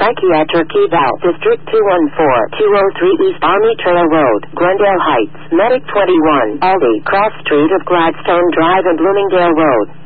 Psychiatric Eval, District 214-203 East Army Trail Road, Glendale Heights, Medic 21, Aldi, Cross Street of Gladstone Drive and Bloomingdale Road.